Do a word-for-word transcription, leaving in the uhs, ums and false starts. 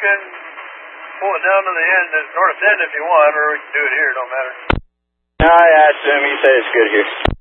can pull it down to the end, the north end if you want, or we can do it here, don't matter. No, I asked him, he said it's good here.